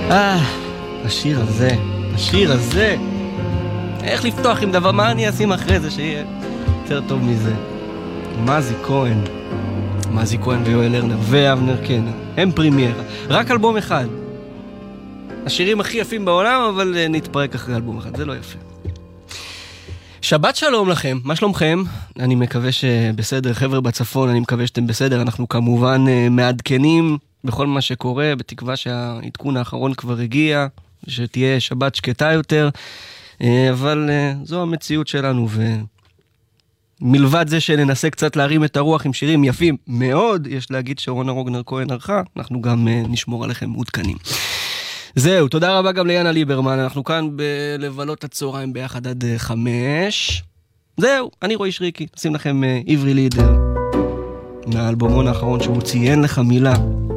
השיר הזה. איך לפתוח עם דבר, מה אני אשים אחרי זה שיהיה יותר טוב מזה? מזי כהן ויואל לרנר ואבנר קנר, הם פרימיירה, רק אלבום אחד. השירים הכי יפים בעולם, אבל נתפרק אחרי אלבום אחד, זה לא יפה. שבת שלום לכם, מה שלומכם? אני מקווה שבסדר, חבר'ה בצפון, אני מקווה שאתם בסדר, אנחנו כמובן מעדכנים בכל מה שקורה, בתקווה שהעדכון האחרון כבר הגיע, שתהיה שבת שקטה יותר, אבל זו המציאות שלנו, ומלבד זה שננסה קצת להרים את הרוח עם שירים יפים מאוד, יש להגיד שרונה רוגנר כהן ערכה, אנחנו גם נשמור עליכם מעודכנים. זהו, תודה רבה גם ליאנה ליברמן, אנחנו כאן בלבלות הצהריים ביחד עד 5. זהו, אני רועי שריקי, נשים לכם עברי לידר, מהאלבומון האחרון שהוא ציין לך מילה.